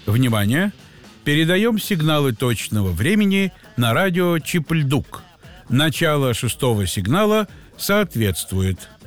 Внимание! Передаем сигналы точного времени на радио Чипльдук. Начало 6-го сигнала соответствует.